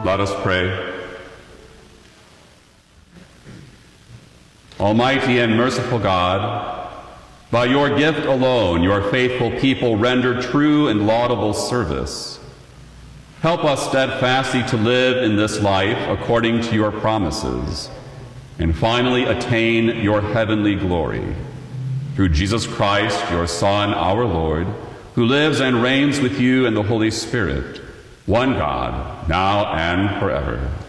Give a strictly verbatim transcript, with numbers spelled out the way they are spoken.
Let us pray. Almighty and merciful God, by your gift alone your faithful people render true and laudable service. Help us steadfastly to live in this life according to your promises, and finally attain your heavenly glory. Through Jesus Christ, your Son, our Lord, who lives and reigns with you in the Holy Spirit, one God, now and forever.